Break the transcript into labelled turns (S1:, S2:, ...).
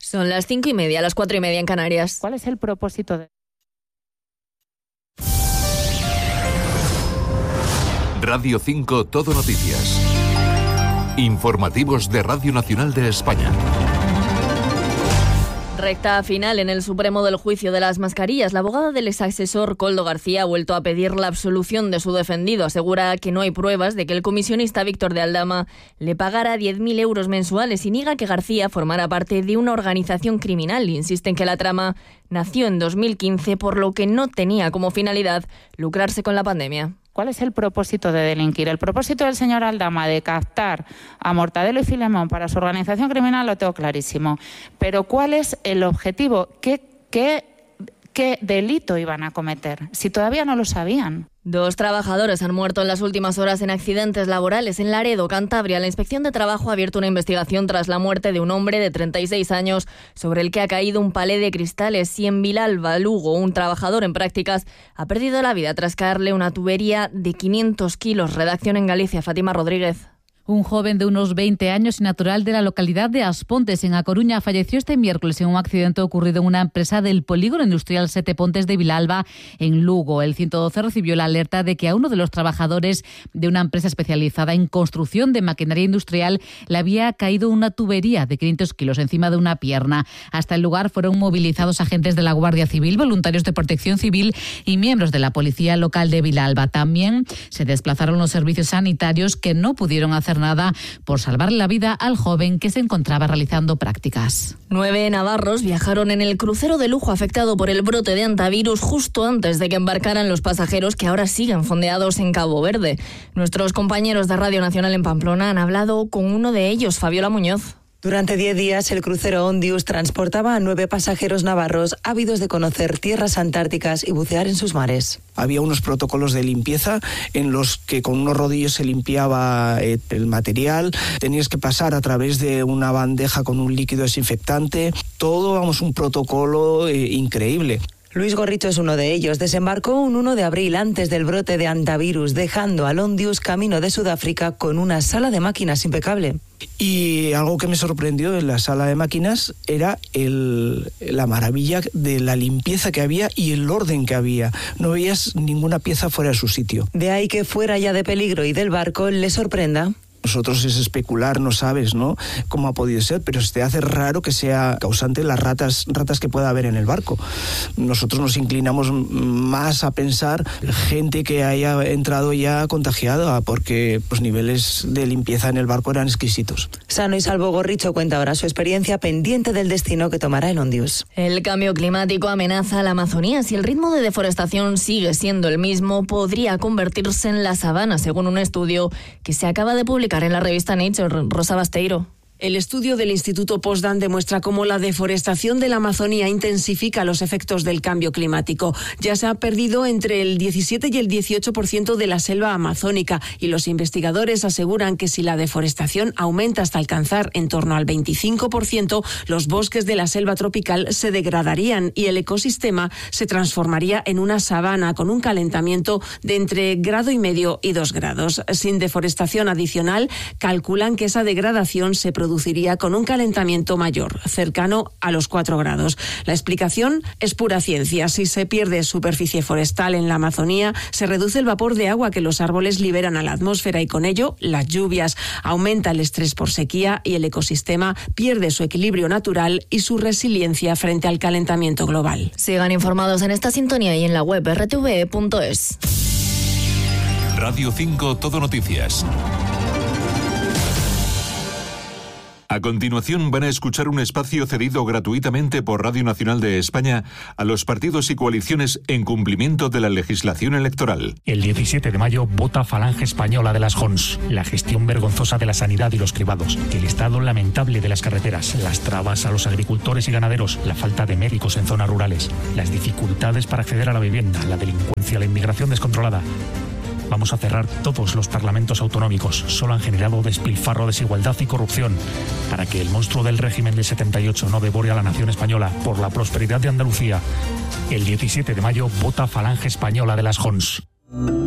S1: Son las 5:30, las 4:30 en Canarias.
S2: ¿Cuál es el propósito de...?
S3: Radio 5 Todo Noticias. Informativos de Radio Nacional de España.
S1: Recta final en el Supremo del juicio de las mascarillas. La abogada del exasesor Koldo García ha vuelto a pedir la absolución de su defendido. Asegura que no hay pruebas de que el comisionista Víctor de Aldama le pagara 10.000 euros mensuales y niega que García formara parte de una organización criminal. Insiste en que la trama nació en 2015, por lo que no tenía como finalidad lucrarse con la pandemia.
S2: ¿Cuál es el propósito de delinquir? El propósito del señor Aldama de captar a Mortadelo y Filemón para su organización criminal lo tengo clarísimo. Pero ¿cuál es el objetivo? ¿Qué delito iban a cometer? Si todavía no lo sabían.
S1: 2 trabajadores han muerto en las últimas horas en accidentes laborales en Laredo, Cantabria. La Inspección de Trabajo ha abierto una investigación tras la muerte de un hombre de 36 años sobre el que ha caído un palé de cristales. Y en Vilalba, Lugo, un trabajador en prácticas ha perdido la vida tras caerle una tubería de 500 kilos. Redacción en Galicia, Fátima Rodríguez.
S4: Un joven de unos 20 años y natural de la localidad de Aspontes, en A Coruña, falleció este miércoles en un accidente ocurrido en una empresa del polígono industrial Sete Pontes de Vilalba, en Lugo. El 112 recibió la alerta de que a uno de los trabajadores de una empresa especializada en construcción de maquinaria industrial le había caído una tubería de 500 kilos encima de una pierna. Hasta el lugar fueron movilizados agentes de la Guardia Civil, voluntarios de Protección Civil y miembros de la Policía Local de Vilalba. También se desplazaron los servicios sanitarios, que no pudieron hacer nada por salvar la vida al joven que se encontraba realizando prácticas.
S1: 9 navarros viajaron en el crucero de lujo afectado por el brote de hantavirus justo antes de que embarcaran los pasajeros que ahora siguen fondeados en Cabo Verde. Nuestros compañeros de Radio Nacional en Pamplona han hablado con uno de ellos, Fabiola Muñoz.
S5: Durante 10 días, el crucero Ondius transportaba a 9 pasajeros navarros ávidos de conocer tierras antárticas y bucear en sus mares.
S6: Había unos protocolos de limpieza en los que con unos rodillos se limpiaba el material. Tenías que pasar a través de una bandeja con un líquido desinfectante. Todo, un protocolo increíble.
S5: Luis Gorricho es uno de ellos. Desembarcó un 1 de abril antes del brote de hantavirus, dejando al Ondius camino de Sudáfrica con una sala de máquinas impecable.
S6: Y algo que me sorprendió en la sala de máquinas era la maravilla de la limpieza que había y el orden que había. No veías ninguna pieza fuera de su sitio.
S5: De ahí que fuera ya de peligro y del barco le sorprenda.
S6: Nosotros es especular, no sabes, ¿no?, cómo ha podido ser, pero se te hace raro que sea causante las ratas que pueda haber en el barco. Nosotros nos inclinamos más a pensar gente que haya entrado ya contagiada, porque los niveles de limpieza en el barco eran exquisitos.
S5: Sano y salvo, Gorricho cuenta ahora su experiencia pendiente del destino que tomará el Ondius.
S1: El cambio climático amenaza a la Amazonía. Si el ritmo de deforestación sigue siendo el mismo, podría convertirse en la sabana, según un estudio que se acaba de publicar en la revista Nature. Rosa Basteiro.
S7: El estudio del Instituto Potsdam demuestra cómo la deforestación de la Amazonía intensifica los efectos del cambio climático. Ya se ha perdido entre el 17 y el 18% de la selva amazónica y los investigadores aseguran que si la deforestación aumenta hasta alcanzar en torno al 25%, los bosques de la selva tropical se degradarían y el ecosistema se transformaría en una sabana con un calentamiento de entre 1,5 grados y 2 grados. Sin deforestación adicional, calculan que esa degradación se produciría con un calentamiento mayor, cercano a los 4 grados. La explicación es pura ciencia. Si se pierde superficie forestal en la Amazonía, se reduce el vapor de agua que los árboles liberan a la atmósfera y con ello las lluvias. Aumenta el estrés por sequía y el ecosistema pierde su equilibrio natural y su resiliencia frente al calentamiento global.
S1: Sigan informados en esta sintonía y en la web rtve.es.
S3: Radio 5 Todo Noticias. A continuación van a escuchar un espacio cedido gratuitamente por Radio Nacional de España a los partidos y coaliciones en cumplimiento de la legislación electoral.
S8: El 17 de mayo vota Falange Española de las JONS. La gestión vergonzosa de la sanidad y los cribados, el estado lamentable de las carreteras, las trabas a los agricultores y ganaderos, la falta de médicos en zonas rurales, las dificultades para acceder a la vivienda, la delincuencia, la inmigración descontrolada. Vamos a cerrar todos los parlamentos autonómicos. Solo han generado despilfarro, desigualdad y corrupción. Para que el monstruo del régimen del 78 no devore a la nación española, por la prosperidad de Andalucía. El 17 de mayo vota Falange Española de las JONS.